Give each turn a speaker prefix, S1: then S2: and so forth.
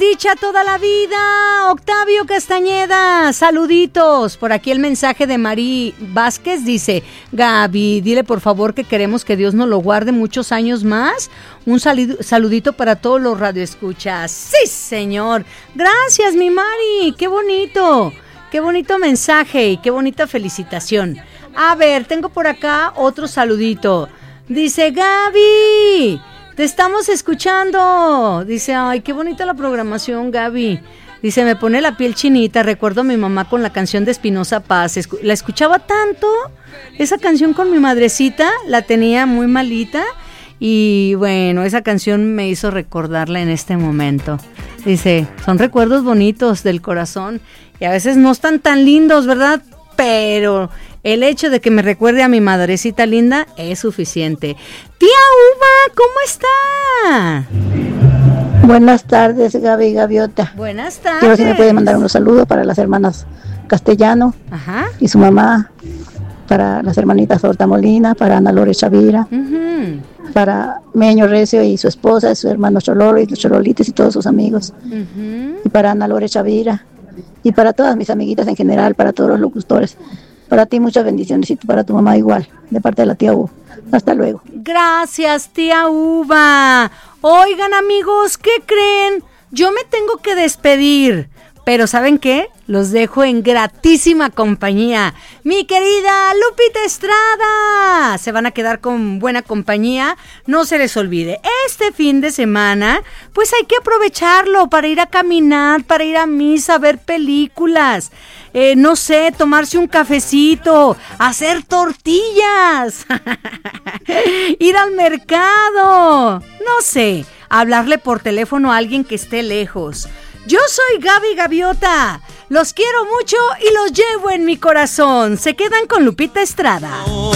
S1: dicha toda la vida. Octavio Castañeda, saluditos. Por aquí el mensaje de Mari Vázquez dice: Gaby, dile por favor que queremos que Dios nos lo guarde muchos años más. Un saludito para todos los radioescuchas. Sí, señor. Gracias, mi Mari. Qué bonito mensaje y qué bonita felicitación. A ver, tengo por acá otro saludito. Dice: Gaby, te estamos escuchando. Dice: ay, qué bonita la programación, Gaby. Dice: me pone la piel chinita. Recuerdo a mi mamá con la canción de Espinoza Paz. La escuchaba tanto. Esa canción con mi madrecita la tenía muy malita. Y bueno, esa canción me hizo recordarla en este momento. Dice: son recuerdos bonitos del corazón. Y a veces no están tan lindos, ¿verdad? Pero el hecho de que me recuerde a mi madrecita linda es suficiente. Tía Uva, ¿cómo está?
S2: Buenas tardes, Gaby Gaviota.
S1: Buenas tardes.
S2: Quiero si me puede mandar unos saludos para las hermanas Castellano.
S1: Ajá.
S2: Y su mamá, para las hermanitas Horta Molina, para Ana Lore Chavira, para Meño Recio y su esposa, y su hermano Chololo y los Chololites y todos sus amigos, y para Ana Lore Chavira, y para todas mis amiguitas en general, para todos los locutores. Para ti muchas bendiciones y para tu mamá igual, de parte de la tía Uva. Hasta luego.
S1: Gracias, tía Uva. Oigan, amigos, ¿qué creen? Yo me tengo que despedir, pero ¿saben qué? Los dejo en gratísima compañía. Mi querida Lupita Estrada. Se van a quedar con buena compañía. No se les olvide, este fin de semana, pues hay que aprovecharlo para ir a caminar, para ir a misa, ver películas. No sé, tomarse un cafecito, hacer tortillas, ir al mercado, no sé, hablarle por teléfono a alguien que esté lejos. Yo soy Gaby Gaviota, los quiero mucho y los llevo en mi corazón. Se quedan con Lupita Estrada.